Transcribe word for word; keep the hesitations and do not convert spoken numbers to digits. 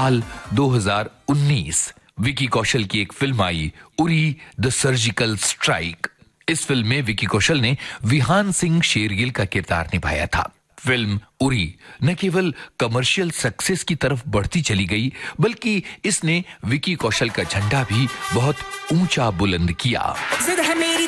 साल दो हज़ार उन्नीस विकी कौशल की एक film I, Uri the surgical strike. इस फिल्म में विकी कौशल ने विहान सिंह शेरगिल का किरदार निभाया था। फिल्म उरी न केवल कमर्शियल सक्सेस की तरफ बढ़ती चली गई, बल्कि इसने विकी कौशल का झंडा भी बहुत ऊंचा बुलंद किया।